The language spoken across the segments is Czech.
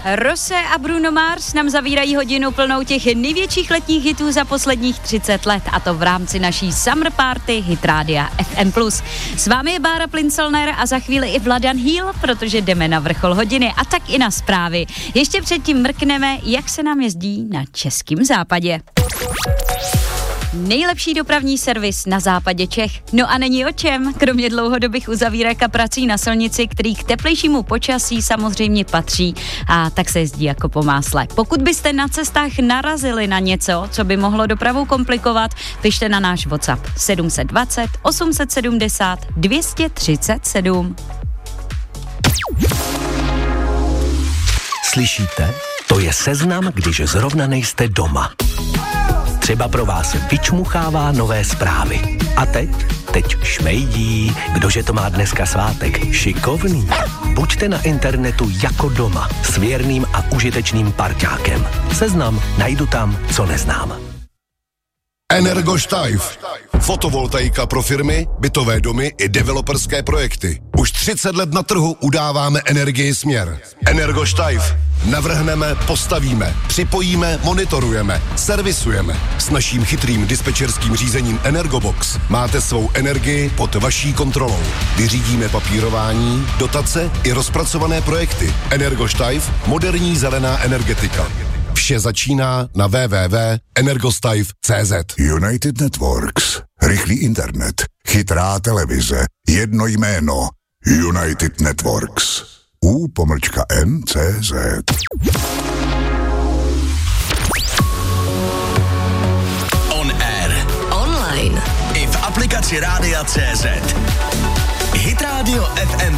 Rosé a Bruno Mars nám zavírají hodinu plnou těch největších letních hitů za posledních 30 let, a to v rámci naší Summer Party Hit Rádia FM+. S vámi je Bára Plincelner a za chvíli i Vladan Hýl, protože jdeme na vrchol hodiny a tak i na zprávy. Ještě předtím mrkneme, jak se nám jezdí na českém západě. Nejlepší dopravní servis na západě Čech. No a není o čem, kromě dlouhodobých uzavírek a prací na silnici, který k teplejšímu počasí samozřejmě patří, a tak se jezdí jako po másle. Pokud byste na cestách narazili na něco, co by mohlo dopravu komplikovat, pište na náš WhatsApp 720 870 237. Slyšíte? To je seznam, když zrovna nejste doma. Třeba pro vás vyčmuchává nové zprávy. A teď šmejdí, kdože to má dneska svátek. Šikovný. Buďte na internetu jako doma, s věrným a užitečným parťákem. Seznam najdu tam, co neznám. Energoštajf. Fotovoltaika pro firmy, bytové domy i developerské projekty. Už 30 let na trhu udáváme energii směr. Energoštajf. Navrhneme, postavíme, připojíme, monitorujeme, servisujeme. S naším chytrým dispečerským řízením Energobox máte svou energii pod vaší kontrolou. Vyřídíme papírování, dotace i rozpracované projekty. Energoštajf, moderní zelená energetika. Vše začíná na www.energostajf.cz. United Networks. Rychlý internet, chytrá televize, jedno jméno. United Networks. U-NCZ. On air. Online. I v aplikaci Rádia CZ. Hit Radio FM+.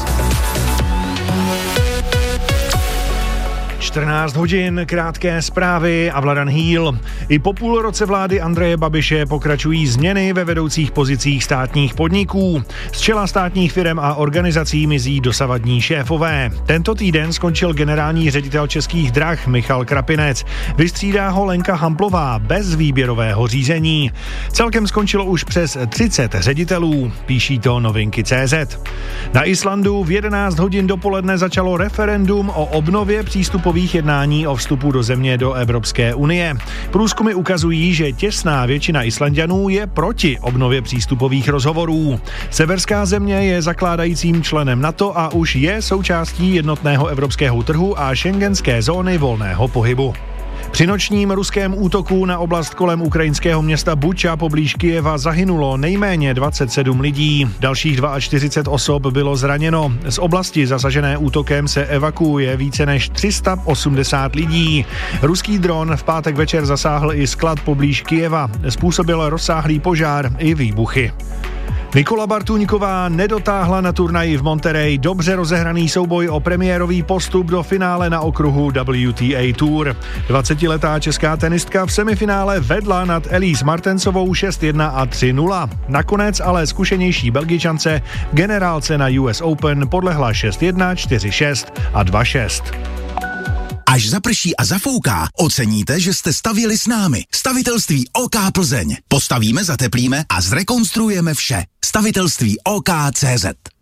14 hodin, krátké zprávy a Vladan Hýl. I po půl roce vlády Andreje Babiše pokračují změny ve vedoucích pozicích státních podniků. Z čela státních firem a organizací mizí dosavadní šéfové. Tento týden skončil generální ředitel Českých drah Michal Krapinec. Vystřídá ho Lenka Hamplová bez výběrového řízení. Celkem skončilo už přes 30 ředitelů, píší to Novinky.cz. Na Islandu v 11 hodin dopoledne začalo referendum o obnově přístupových jednání o vstupu do země do Evropské unie. Průzkumy ukazují, že těsná většina Islanďanů je proti obnově přístupových rozhovorů. Severská země je zakládajícím členem NATO a už je součástí jednotného evropského trhu a schengenské zóny volného pohybu. Při nočním ruském útoku na oblast kolem ukrajinského města Buča poblíž Kyjeva zahynulo nejméně 27 lidí. Dalších 42 osob bylo zraněno. Z oblasti zasažené útokem se evakuuje více než 380 lidí. Ruský dron v pátek večer zasáhl i sklad poblíž Kyjeva. Způsobil rozsáhlý požár i výbuchy. Nikola Bartuňková nedotáhla na turnaji v Monterey dobře rozehraný souboj o premiérový postup do finále na okruhu WTA Tour. 20letá česká tenistka v semifinále vedla nad Elise Martensovou 6-1 a 3-0. Nakonec ale zkušenější Belgičance generálce na US Open podlehla 6-1, 4-6 a 2-6. Až zaprší a zafouká, oceníte, že jste stavěli s námi. Stavitelství OK Plzeň. Postavíme, zateplíme a zrekonstruujeme vše. Stavitelství OK.cz.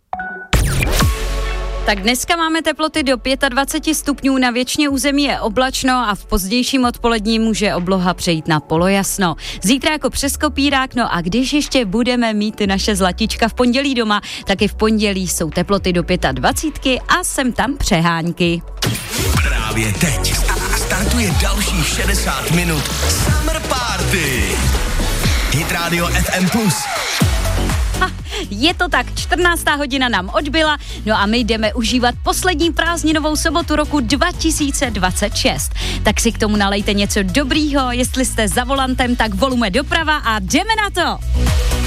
Tak dneska máme teploty do 25 stupňů, na většině území je oblačno a v pozdějším odpolední může obloha přejít na polojasno. Zítra jako přes kopírák, no a když ještě budeme mít naše zlatička v pondělí doma, tak i v pondělí jsou teploty do 25 a sem tam přehánky. Právě teď startuje dalších 60 minut Summer Party. Hit Radio FM+. Je to tak, 14. hodina nám odbyla, no a my jdeme užívat poslední prázdninovou sobotu roku 2026. Tak si k tomu nalejte něco dobrýho, jestli jste za volantem, tak volume doprava a jdeme na to!